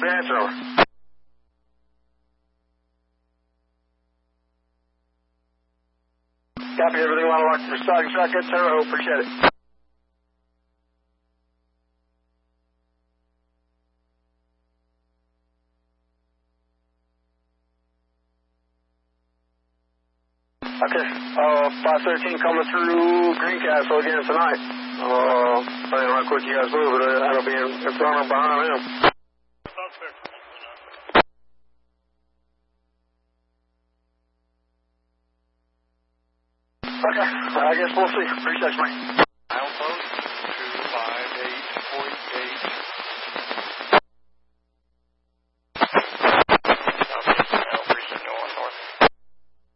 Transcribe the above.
the answer, over. Copy everything while I watch the starting shotgun, Terra. Appreciate it. Okay, 513 coming through Greencastle again tonight. Depending on how quick you guys move, that'll be in front or behind him. Okay, I guess we'll see. Appreciate you, mate.